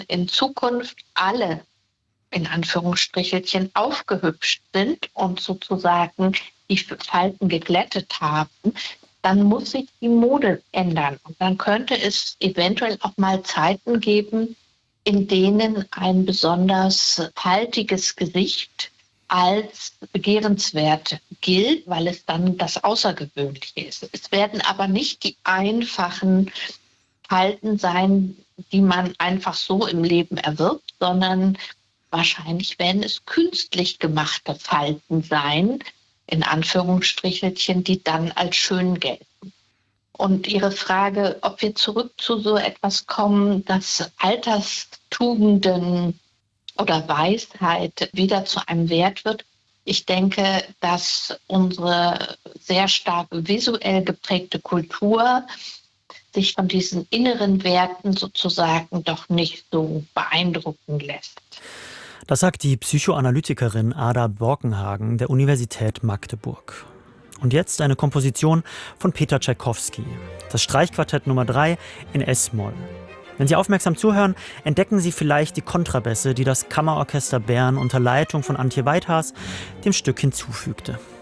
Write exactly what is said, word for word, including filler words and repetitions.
in Zukunft alle in Anführungsstrichelchen aufgehübscht sind und sozusagen die Falten geglättet haben, dann muss sich die Mode ändern. Und dann könnte es eventuell auch mal Zeiten geben, in denen ein besonders faltiges Gesicht als begehrenswert gilt, weil es dann das Außergewöhnliche ist. Es werden aber nicht die einfachen Falten sein, die man einfach so im Leben erwirbt, sondern wahrscheinlich werden es künstlich gemachte Falten sein, in Anführungsstrichelchen, die dann als schön gelten. Und Ihre Frage, ob wir zurück zu so etwas kommen, dass Alterstugenden oder Weisheit wieder zu einem Wert wird. Ich denke, dass unsere sehr stark visuell geprägte Kultur sich von diesen inneren Werten sozusagen doch nicht so beeindrucken lässt. Das sagt die Psychoanalytikerin Ada Borkenhagen der Universität Magdeburg. Und jetzt eine Komposition von Peter Tschaikowski, das Streichquartett Nummer drei in Es-Moll. Wenn Sie aufmerksam zuhören, entdecken Sie vielleicht die Kontrabässe, die das Kammerorchester Bern unter Leitung von Antje Weithas dem Stück hinzufügte.